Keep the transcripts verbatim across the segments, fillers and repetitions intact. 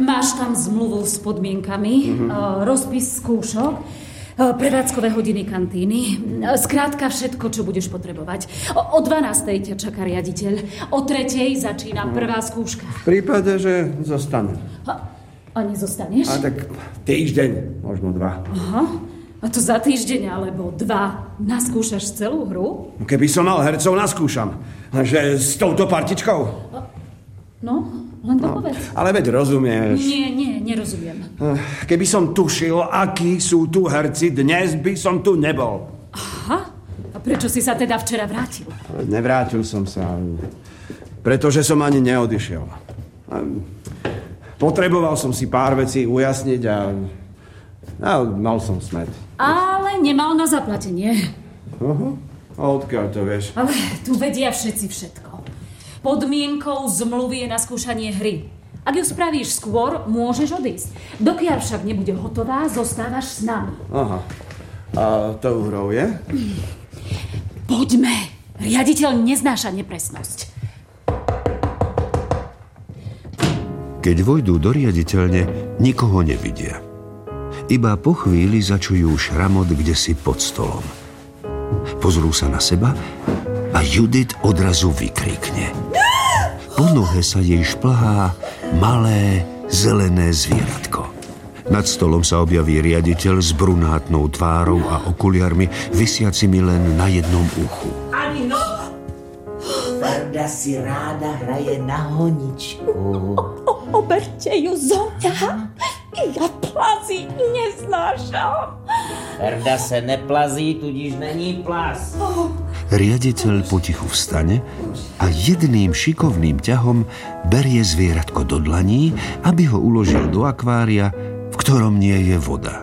Máš tam zmluvu s podmienkami, mm-hmm. rozpis skúšok, prevádzkové hodiny kantíny. Skrátka všetko, čo budeš potrebovať. O, o dvanástej ťa čaká riaditeľ. O tretej začína prvá skúška. V prípade, že zostanem. A, a nezostaneš? A tak týždeň, možno dva. Aha. A to za týždeň alebo dva naskúšaš celú hru? Keby som mal hercov, naskúšam. Že s touto partičkou. No... Len to no, povedz. Ale veď rozumieš. Nie, nie, nerozumiem. Keby som tušil, akí sú tu herci, dnes by som tu nebol. Aha, a prečo si sa teda včera vrátil? Nevrátil som sa, pretože som ani neodišiel. Potreboval som si pár vecí ujasniť a, a mal som smet. Ale nemal na zaplatenie. Uh-huh. A odkiaľ to vieš? Ale tu vedia všetci všetko. Podmienkou zmluvy je naskúšanie hry. Ak ju spravíš skôr, môžeš odísť. Dokiaľ však nebude hotová, zostávaš s nami. Aha. A tou hrou je? Poďme. Riaditeľ neznáša nepresnosť. Keď vojdú do riaditeľne, nikoho nevidia. Iba po chvíli začujú šramot kdesi pod stolom. Pozrú sa na seba a Judith odrazu vykrikne. Po nohe sa jej šplhá malé zelené zvieratko. Nad stolom sa objaví riaditeľ s brunátnou tvárou a okuliarmi visiacimi len na jednom uchu. Ani no! Ferda si ráda hraje na honičku. O, o, oberte ju zo mňa. Ja plazy neznášam. Ferda se neplazí, tudíž není plaz. Riaditeľ potichu vstane a jedným šikovným ťahom berie zvieratko do dlaní, aby ho uložil do akvária, v ktorom nie je voda.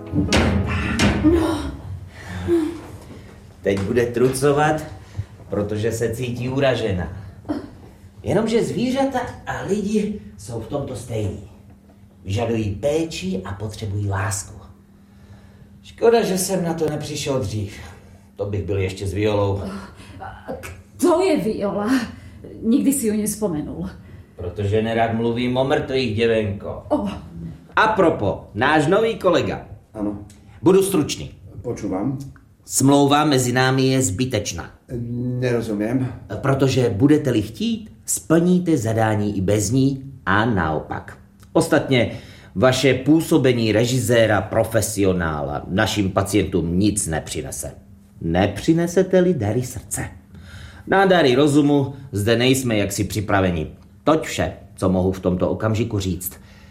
Teď bude trucovat, protože se cítí uražena. Jenomže zvířata a lidi jsou v tomto stejní. Vyžadují péči a potřebují lásku. Škoda, že jsem na to nepřišel dřív. To bych byl ještě s Violou. Kto je Viola? Nikdy si ju nespomenul. Protože nerad mluvím o mrtvých, děvenko. Oh. Apropo, náš nový kolega. Ano. Budu stručný. Počúvam. Smlouva mezi námi je zbytečná. Nerozumiem. Protože budete-li chtít, splníte zadání i bez ní a naopak. Ostatně vaše působení režiséra profesionála našim pacientům nic nepřinese. Nepřinesete-li dary srdce. Na dary rozumu zde nejsme jaksi připraveni. Toť vše, co mohu v tomto okamžiku říct.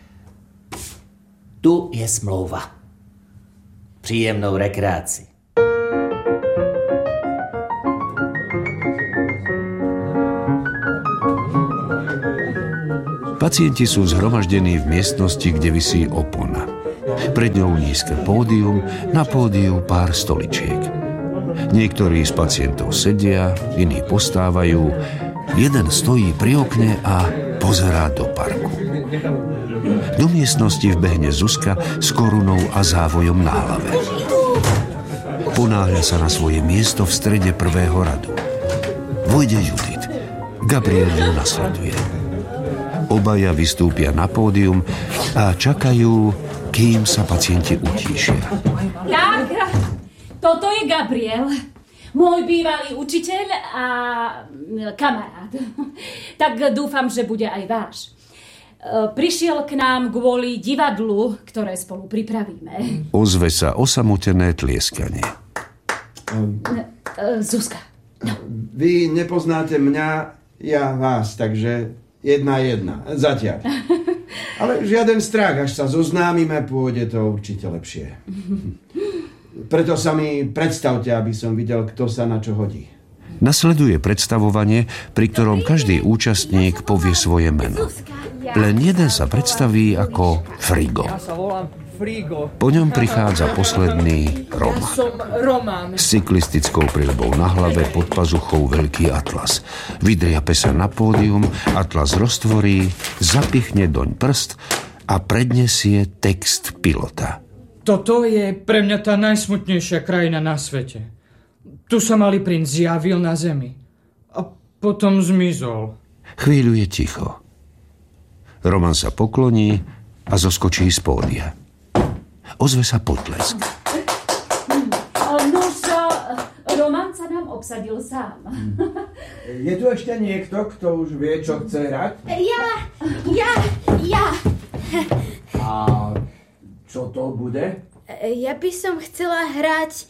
Tu je smlouva. Příjemnou rekreaci. Pacienti sú zhromaždení v miestnosti, kde visí opona. Pred ňou nízke pódium, na pódiu pár stoličiek. Niektorí z pacientov sedia, iní postávajú, jeden stojí pri okne a pozerá do parku. Do miestnosti vbehne Zuzka s korunou a závojom na hlave. Ponáhľa sa na svoje miesto v strede prvého radu. Vojde Judith. Gabriel ju nasleduje. Obaja vystúpia na pódium a čakajú, kým sa pacienti utíšia. Tak, toto je Gabriel, môj bývalý učiteľ a kamarát. Tak dúfam, že bude aj váš. Prišiel k nám kvôli divadlu, ktoré spolu pripravíme. Ozve sa osamotené tlieskanie. Zuzka. No. Vy nepoznáte mňa, ja vás, takže... Jedna jedna, zatiaľ. Ale žiaden strach, až sa zoznámime, pôjde to určite lepšie. Preto sa mi predstavte, aby som videl, kto sa na čo hodí. Nasleduje predstavovanie, pri ktorom každý účastník povie svoje meno. Len jeden sa predstaví ako Frigo. Po ňom prichádza posledný Roma. S cyklistickou prilbou na hlave, pod pazuchou veľký atlas. Vydriape sa na pódium, atlas roztvorí, zapichne doň prst a predniesie text pilota. Toto je pre mňa tá najsmutnejšia krajina na svete. Tu sa malý princ zjavil na zemi a potom zmizol. Chvíľu je ticho. Roman sa pokloní a zoskočí z pódia. Ozve sa potlesk. Nož, Roman sa nám obsadil sám. Je tu ešte niekto, kto už vie, čo chce hrať? Ja, ja, ja. A čo to bude? Ja by som chcela hrať...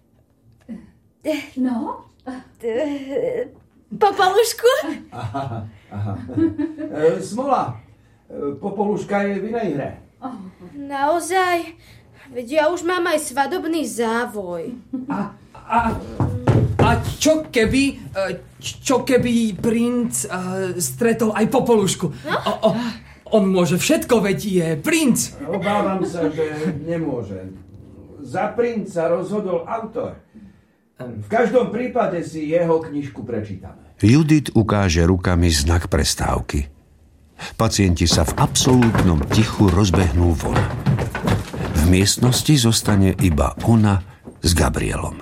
No? Popolušku? Aha, aha. E, Smola, e, Popoluška je v inej hre. Naozaj? Veď ja už mám aj svadobný závoj. A, a, a čo keby, čo keby princ uh, stretol aj Popolušku? No? O, o, on môže všetko, veď je princ. Obávam sa, že nemôže. Za princa rozhodol autor. V každom prípade si jeho knižku prečítame. Judith ukáže rukami znak prestávky. Pacienti sa v absolútnom tichu rozbehnú von. V miestnosti zostane iba ona s Gabrielom.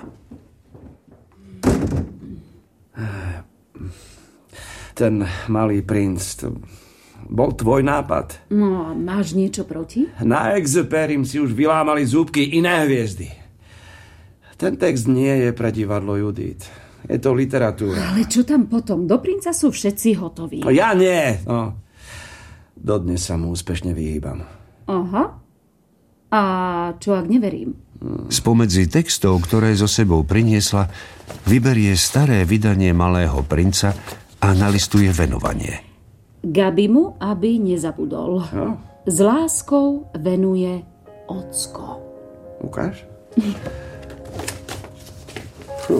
Ten malý princ, to bol tvoj nápad? No, máš niečo proti? Na Exupérim si už vylámali zúbky iné hviezdy. Ten text nie je pre divadlo, Judith. Je to literatúra. Ale čo tam potom? Do princa sú všetci hotoví. No, ja nie. No. Dodnes sa mu úspešne vyhýbam. Aha. A čo ak neverím? Spomedzi textov, ktoré so sebou priniesla, vyberie staré vydanie Malého princa a nalistuje venovanie. Gabi mu, aby nezabudol. No. S láskou venuje ocko. Ukáž? Fú.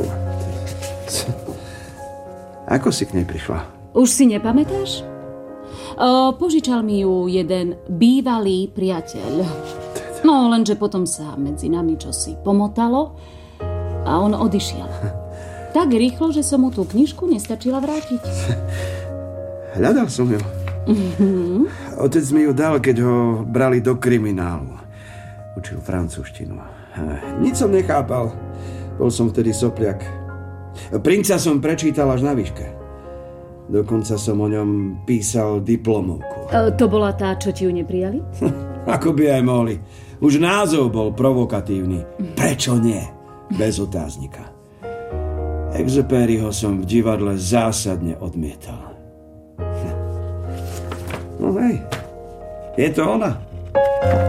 Ako si k nej prišla? Už si nepamätáš? O, požičal mi ju jeden bývalý priateľ. No, lenže potom sa medzi nami čosi pomotalo a on odišiel. Tak rýchlo, že som mu tú knižku nestačila vrátiť. Hľadal som ju. Mm-hmm. Otec mi ju dal, keď ho brali do kriminálu. Učil francúzštinu. Nič som nechápal. Bol som vtedy sopliak. Princa som prečítal až na výške. Dokonca som o ňom písal diplomovku. E, to bola tá, čo ti ju neprijali? Ako by aj mohli. Už názov bol provokatívny. Prečo nie? Bez otáznika. Exupéryho som v divadle zásadne odmietal. No hej, je to ona.